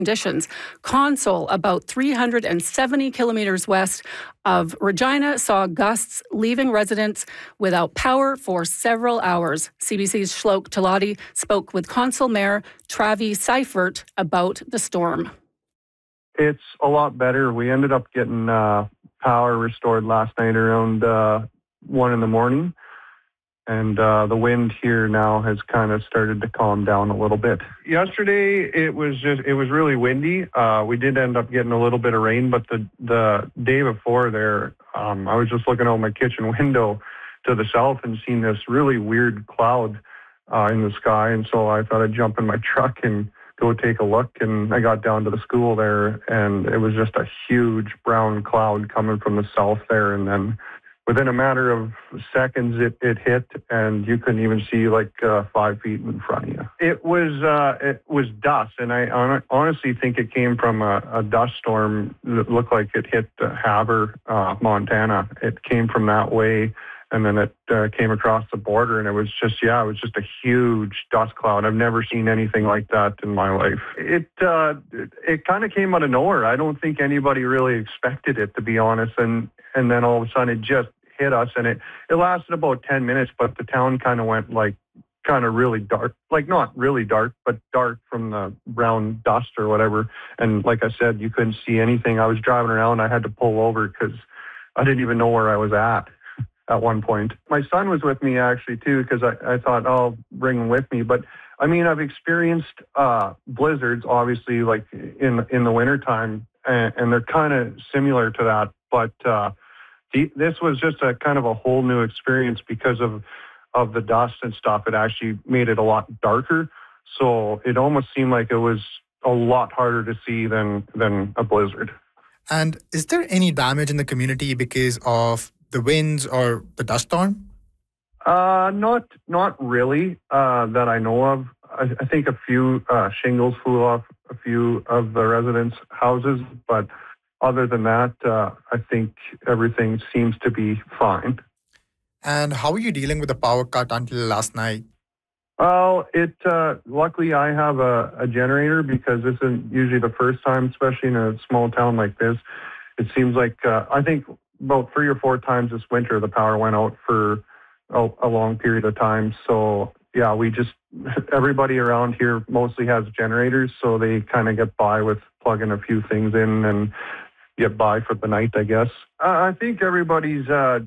conditions. Consol, about 370 kilometers west of Regina, saw gusts leaving residents without power for several hours. CBC's Shloke Talati spoke with Consol Mayor Travis Seifert about the storm. It's a lot better. We ended up getting power restored last night around 1 in the morning. And the wind here now has kind of started to calm down a little bit. Yesterday, it was really windy. We did end up getting a little bit of rain, but the day before there, I was just looking out my kitchen window to the south and seeing this really weird cloud in the sky. And so I thought I'd jump in my truck and go take a look. And I got down to the school there, and it was just a huge brown cloud coming from the south there. And then within a matter of seconds, it hit, and you couldn't even see 5 feet in front of you. It was dust, and I honestly think it came from a dust storm that looked like it hit Havre, Montana. It came from that way, and then it came across the border, and it was just a huge dust cloud. I've never seen anything like that in my life. It kind of came out of nowhere. I don't think anybody really expected it, to be honest, and then all of a sudden it just hit us, and it lasted about 10 minutes, but the town kind of went really dark, not really dark, but dark from the brown dust or whatever. And like I said, you couldn't see anything. I was driving around. I had to pull over because I didn't even know where I was at one point. My son was with me actually too, because I thought I'll bring him with me. But I mean, I've experienced blizzards, obviously, like in the wintertime, and they're kind of similar to that. But this was just a kind of a whole new experience because of the dust and stuff. It actually made it a lot darker. So it almost seemed like it was a lot harder to see than a blizzard. And is there any damage in the community because of the winds or the dust storm? Not really that I know of. I think a few shingles flew off a few of the residents' houses, but other than that, I think everything seems to be fine. And how are you dealing with the power cut until last night? Well, luckily I have a generator, because this isn't usually the first time, especially in a small town like this. It seems like I think about 3 or 4 times this winter the power went out for a long period of time. So yeah, everybody around here mostly has generators, so they kind of get by with plugging a few things in and get by for the night, I guess. I think everybody's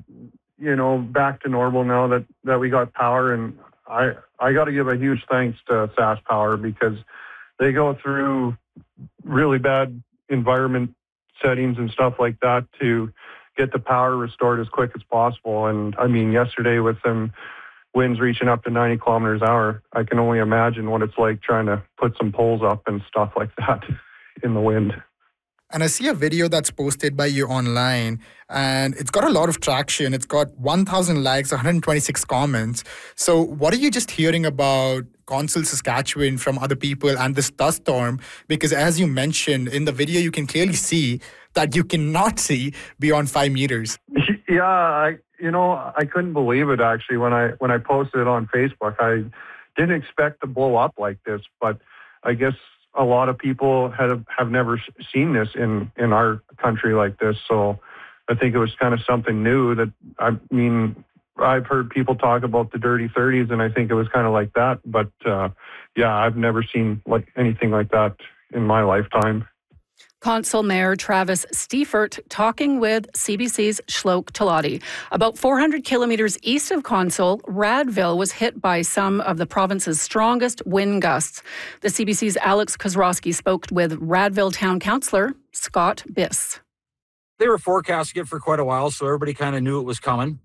back to normal now that we got power, and I got to give a huge thanks to Sask Power, because they go through really bad environment settings and stuff like that to get the power restored as quick as possible. And I mean, yesterday with them winds reaching up to 90 kilometers an hour, I can only imagine what it's like trying to put some poles up and stuff like that in the wind. And I see a video that's posted by you online, and it's got a lot of traction. It's got 1,000 likes, 126 comments. So what are you just hearing about Consol, Saskatchewan from other people and this dust storm? Because as you mentioned in the video, you can clearly see that you cannot see beyond 5 meters. Yeah, I couldn't believe it actually when I posted it on Facebook. I didn't expect to blow up like this, but I guess a lot of people have never seen this in our country like this. So I think it was kind of something new. That, I mean, I've heard people talk about the dirty 30s, and I think it was kind of like that. But yeah, I've never seen anything like that in my lifetime. Consol Mayor Travis Seifert talking with CBC's Shloke Talati. About 400 kilometres east of Consol, Radville was hit by some of the province's strongest wind gusts. The CBC's Alex Kozrowski spoke with Radville Town Councillor Scott Biss. They were forecasting it for quite a while, so everybody kind of knew it was coming.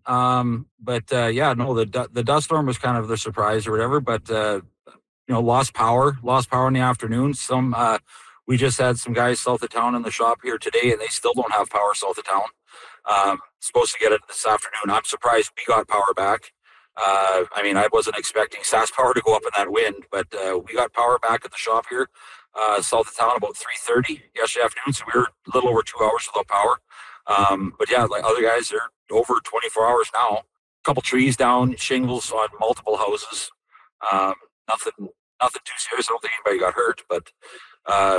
The dust storm was kind of the surprise or whatever, but lost power in the afternoon. We just had some guys south of town in the shop here today, and they still don't have power south of town. Supposed to get it this afternoon. I'm surprised we got power back. I wasn't expecting Sask Power to go up in that wind, but we got power back at the shop here south of town about 3:30 yesterday afternoon, so we were a little over 2 hours without power. Like other guys, they're over 24 hours now. A couple trees down, shingles on multiple houses. Nothing too serious. I don't think anybody got hurt, but